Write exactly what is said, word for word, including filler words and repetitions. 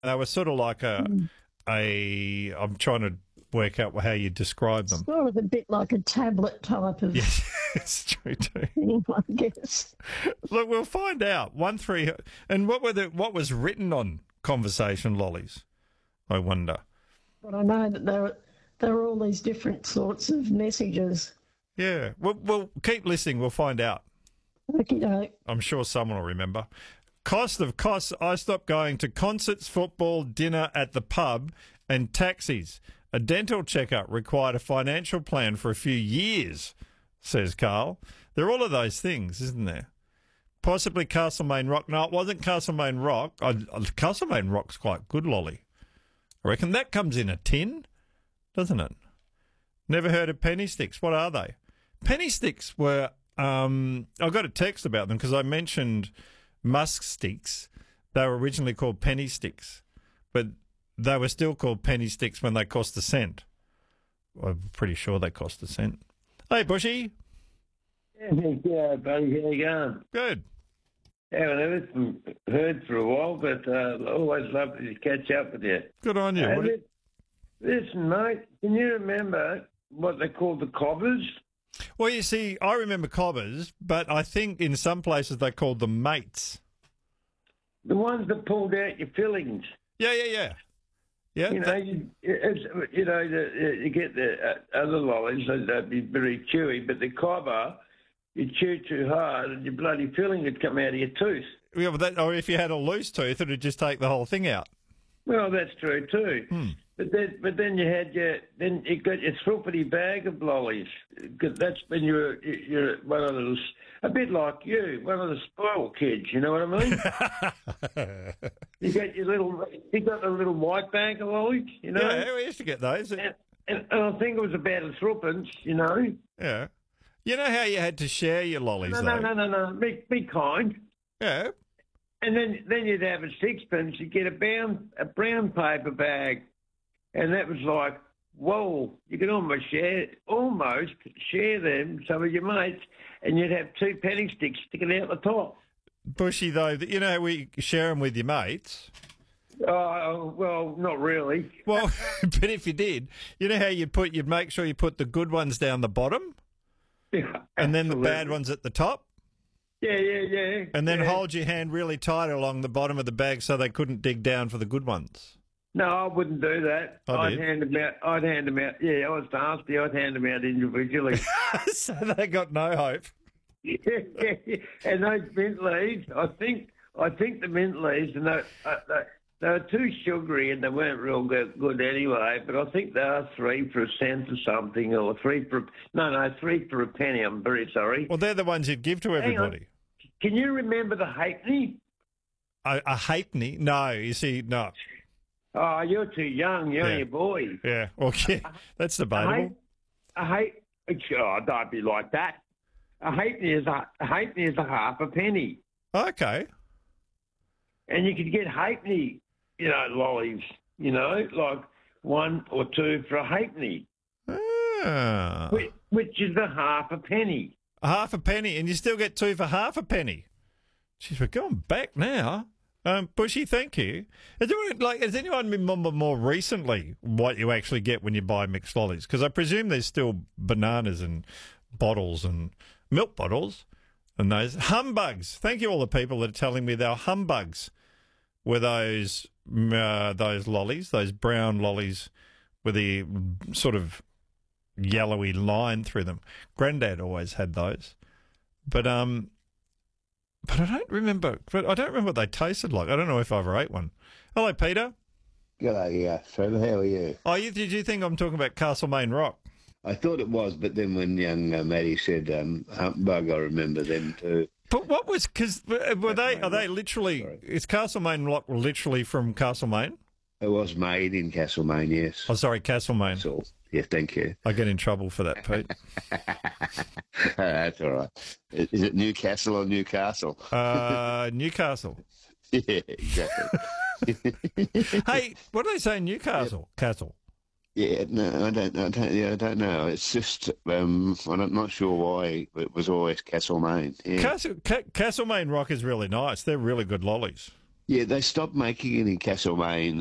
They were sort of like a, Mm. a. I'm trying to work out how you describe them. Sort of a bit like a tablet type of Yes, it's true too. thing, I guess. Look, we'll find out. One three, and what were the what was written on conversation lollies? I wonder. But I know that there, there are all these different sorts of messages. Yeah, well, we'll keep listening. We'll find out. Okay, I'm sure someone will remember. Cost of costs. I stopped going to concerts, football, dinner at the pub, and taxis. A dental checkup required a financial plan for a few years, says Carl. There are all of those things, isn't there? Possibly Castlemaine Rock. No, it wasn't Castlemaine Rock. I, Castlemaine Rock's quite good, lolly. I reckon that comes in a tin, doesn't it? Never heard of penny sticks. What are they? Penny sticks were... Um, I got a text about them because I mentioned musk sticks. They were originally called penny sticks, but they were still called penny sticks when they cost a cent. I'm pretty sure they cost a cent. Hey, Bushy. Yeah, yeah, buddy, how you going? Good. Haven't heard, from, heard for a while, but uh, always love to catch up with you. Good on you. Uh, What- li- listen, mate, can you remember what they called the cobbers? Well, you see, I remember cobbers, but I think in some places they called them mates. The ones that pulled out your fillings. Yeah, yeah, yeah. Yeah, You know, that- you, it's, you know, the, you get the uh, other lollies, so they'd be very chewy, but the cobber, you chew too hard and your bloody filling would come out of your tooth. yeah, but that, or if you had a loose tooth, it would just take the whole thing out. Well, that's true too. Hmm. But then, but then you had your, then you got your thruppity bag of lollies. 'Cause that's when you're, you're one of those, a bit like you, one of the spoiled kids. You know what I mean? You got your little, you got a little white bag of lollies. You know, Yeah, we used to get those. and, and, and I think it was about a threepence. You know, Yeah. You know how you had to share your lollies, no, though? no, no, no, no. Be, be kind. Yeah. And then, then you'd have a sixpence. You'd get a brown, a brown paper bag, and that was like, whoa! You could almost share, almost share them some of your mates, and you'd have two penny sticks sticking out the top. Bushy, though, you know how we share them with your mates? Oh, well, not really. Well, but if you did, you know how you'd put, you'd make sure you put the good ones down the bottom, Yeah, and then the absolutely. bad ones at the top, Yeah, yeah, yeah. and then yeah. hold your hand really tight along the bottom of the bag so they couldn't dig down for the good ones. No, I wouldn't do that. I I'd did. hand them out. I'd hand them out. Yeah, I was nasty. I'd hand them out individually. So they got no hope. Yeah, yeah, yeah. And those mint leaves, I think, I think the mint leaves, and they, uh, they, they were too sugary and they weren't real good, good anyway. But I think they are three for a cent or something, or three for no, no, three for a penny. I'm very sorry. Well, they're the ones you'd give to Hang on. everybody. Can you remember the halfpenny? A, a halfpenny? No, you see, no. Oh, you're too young. You're Yeah. only a boy. Yeah, well, yeah, that's debatable. A half, oh, don't be like that. A halfpenny is a, a halfpenny is a half a penny. Okay. And you could get halfpenny, you know, lollies, you know, like one or two for a halfpenny, Ah. which, which is a half a penny. A half a penny, and you still get two for half a penny. Jeez, we're going back now. Um, Bushy, thank you. Has anyone, like, has anyone remember more recently what you actually get when you buy mixed lollies? Because I presume there's still bananas and bottles and milk bottles and those humbugs. Thank you, all the people that are telling me they're humbugs. Were those uh, those lollies, those brown lollies with the sort of yellowy line through them? Grandad always had those, but um. But I don't remember. But I don't remember what they tasted like. I don't know if I ever ate one. Hello, Peter. G'day, yeah, Trevor. How are you? Oh, you, did you think I'm talking about Castlemaine Rock? I thought it was, but then when young uh, Maddie said um, humpbug, I remember them too. But what was because were they? Are they Rock. literally? Sorry. Is Castlemaine Rock literally from Castlemaine? It was made in Castlemaine, yes. Oh, sorry, Castlemaine. That's all. Yeah, thank you. I get in trouble for that, Pete. That's all right. Is is it Newcastle or Newcastle? Uh, Newcastle. Yeah, exactly. Hey, what do they say in Newcastle? Castle. Yeah, no, I don't, I don't, yeah, I don't know. It's just, um, I'm not sure why it was always Castlemaine. Yeah, Castle, Ca- Castlemaine Rock is really nice. They're really good lollies. Yeah, they stopped making any Castlemaine